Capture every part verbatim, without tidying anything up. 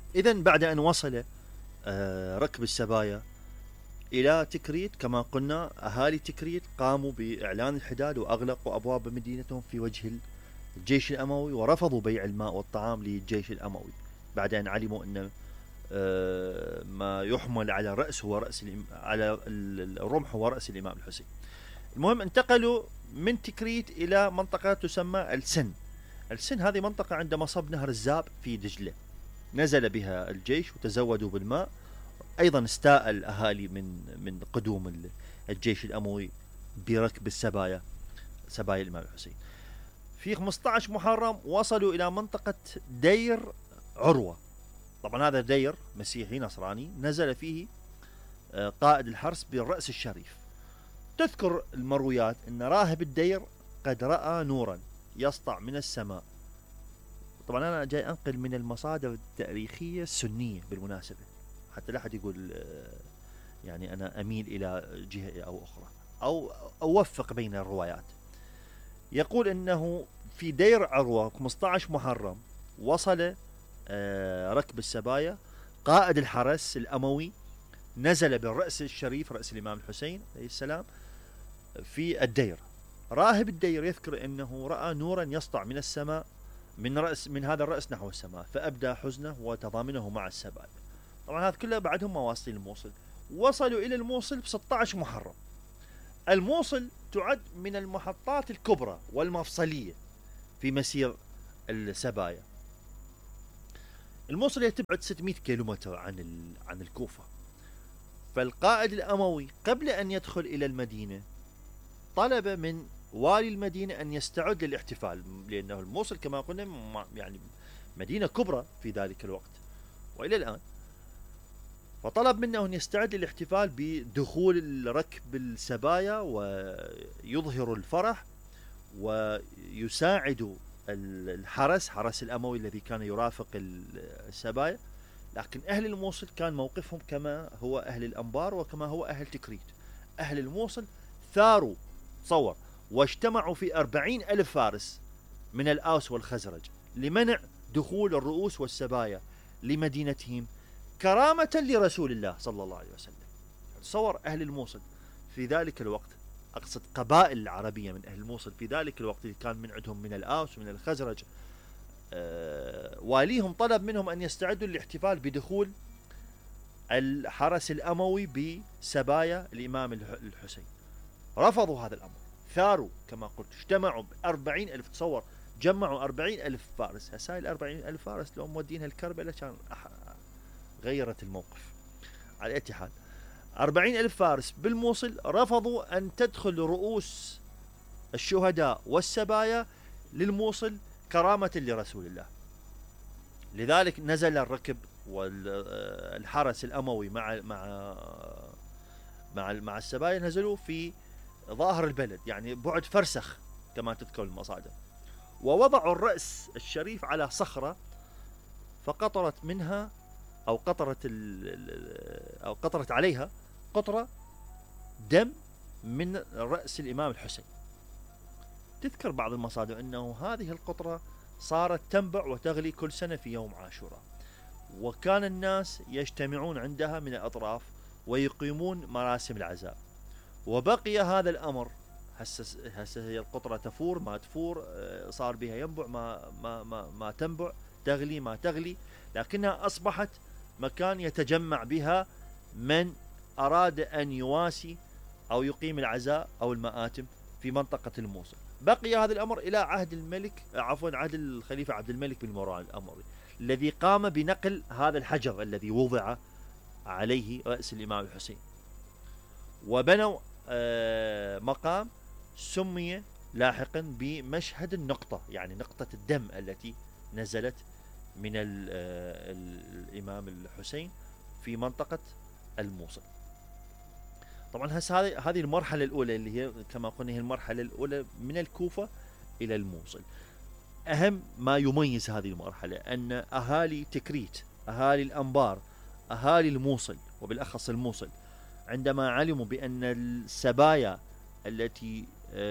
إذن بعد أن وصل ركب السبايا إلى تكريت كما قلنا، أهالي تكريت قاموا بإعلان الحداد وأغلقوا أبواب مدينتهم في وجه الجيش الأموي، ورفضوا بيع الماء والطعام للجيش الأموي بعد أن علموا أن ما يحمل على الرأس هو رأس على الرمح هو رأس الإمام الحسين. المهم انتقلوا من تكريت إلى منطقة تسمى السن. السن هذه منطقة عند مصب نهر الزاب في دجلة، نزل بها الجيش وتزودوا بالماء. أيضا استاء الأهالي من من قدوم الجيش الأموي بركب السبايا، سبايا الإمام الحسين. في خمسة عشر محرم وصلوا إلى منطقة دير عروة. طبعا هذا دير مسيحي نصراني نزل فيه قائد الحرس بالرأس الشريف. تذكر المرويات أن راهب الدير قد رأى نورا يسطع من السماء. طبعا أنا جاي أنقل من المصادر التاريخية السنية بالمناسبة، حتى لا أحد يقول يعني أنا أميل إلى جهة أو أخرى أو أوفق بين الروايات. يقول أنه في دير عروة خمسة عشر محرم وصل ركب السبايا، قائد الحرس الأموي نزل بالرأس الشريف رأس الإمام الحسين عليه السلام في الدير. راهب الدير يذكر أنه رأى نورا يسطع من السماء من رأس من هذا الرأس نحو السماء، فأبدى حزنه وتضامنه مع السبايا. طبعا هذا كله بعدهم مواصلين الموصل. وصلوا إلى الموصل ب ستة عشر محرم. الموصل تعد من المحطات الكبرى والمفصلية في مسير السبايا. الموصل تبعد ستمائة كيلومتر عن عن الكوفة. فالقائد الأموي قبل أن يدخل إلى المدينة طلب من والي المدينة أن يستعد للاحتفال، لأنه الموصل كما قلنا يعني مدينة كبرى في ذلك الوقت وإلى الآن. فطلب منه أن يستعد للاحتفال بدخول ركب السبايا ويظهر الفرح ويساعد الحرس حرس الأموي الذي كان يرافق السبايا. لكن أهل الموصل كان موقفهم كما هو أهل الأنبار وكما هو أهل تكريت. أهل الموصل ثاروا تصور واجتمعوا في أربعين ألف فارس من الأوس والخزرج لمنع دخول الرؤوس والسبايا لمدينتهم كرامة لرسول الله صلى الله عليه وسلم. تصور أهل الموصل في ذلك الوقت، أقصد قبائل العربية من أهل الموصل في ذلك الوقت اللي كان من عندهم من الأوس ومن الخزرج، أه واليهم طلب منهم أن يستعدوا للاحتفال بدخول الحرس الأموي بسبايا الإمام الحسين. رفضوا هذا الأمر، ثاروا كما قلت، اجتمعوا بأربعين ألف. تصور جمعوا أربعين ألف فارس. هساي الأربعين ألف فارس لو مودينها الكربلة كان غيرت الموقف. على أي حال أربعين ألف فارس بالموصل رفضوا أن تدخل رؤوس الشهداء والسبايا للموصل كرامة لرسول الله. لذلك نزل الركب والحرس الأموي مع مع مع مع السبايا، نزلوا في ظاهر البلد يعني بعد فرسخ كما تذكر المصادر، ووضعوا الرأس الشريف على صخرة فقطرت منها أو قطرت أو قطرت عليها قطرة دم من رأس الإمام الحسين. تذكر بعض المصادر أنه هذه القطرة صارت تنبع وتغلي كل سنة في يوم عاشوراء، وكان الناس يجتمعون عندها من الأطراف ويقيمون مراسم العزاء. وبقي هذا الأمر هسه هسه هي القطرة تفور ما تفور، صار بها ينبع ما ما ما, ما تنبع، تغلي ما تغلي، لكنها أصبحت مكان يتجمع بها من أراد أن يواسي أو يقيم العزاء أو المآتم في منطقة الموصل. بقي هذا الأمر إلى عهد الملك عفوا عهد الخليفة عبد الملك بن مروان الأموي، الذي قام بنقل هذا الحجر الذي وضع عليه رأس الإمام الحسين، وبنوا مقام سمي لاحقا بمشهد النقطة، يعني نقطة الدم التي نزلت من الإمام الحسين في منطقة الموصل. طبعا هسه هذه هذه المرحلة الأولى اللي هي كما قلنا هي المرحلة الأولى من الكوفة إلى الموصل. أهم ما يميز هذه المرحلة أن أهالي تكريت، أهالي الأنبار، أهالي الموصل وبالأخص الموصل، عندما علموا بأن السبايا التي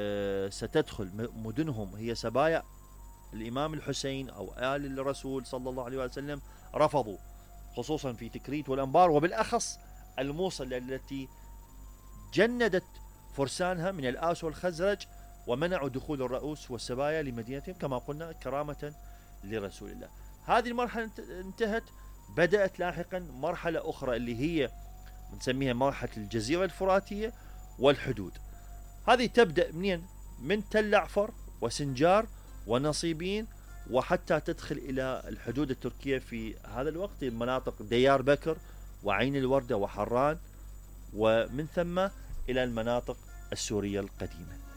ستدخل مدنهم هي سبايا الإمام الحسين أو آل الرسول صلى الله عليه وسلم، رفضوا خصوصا في تكريت والأنبار، وبالأخص الموصل التي جندت فرسانها من الآس والخزرج ومنعوا دخول الرؤوس والسبايا لمدينتهم كما قلنا كرامة لرسول الله. هذه المرحلة انتهت، بدأت لاحقا مرحلة أخرى اللي هي نسميها مرحلة الجزيرة الفراتية والحدود. هذه تبدأ منين؟ من تل عفر وسنجار ونصيبين، وحتى تدخل إلى الحدود التركية في هذا الوقت مناطق ديار بكر وعين الوردة وحران، ومن ثم إلى المناطق السورية القديمة.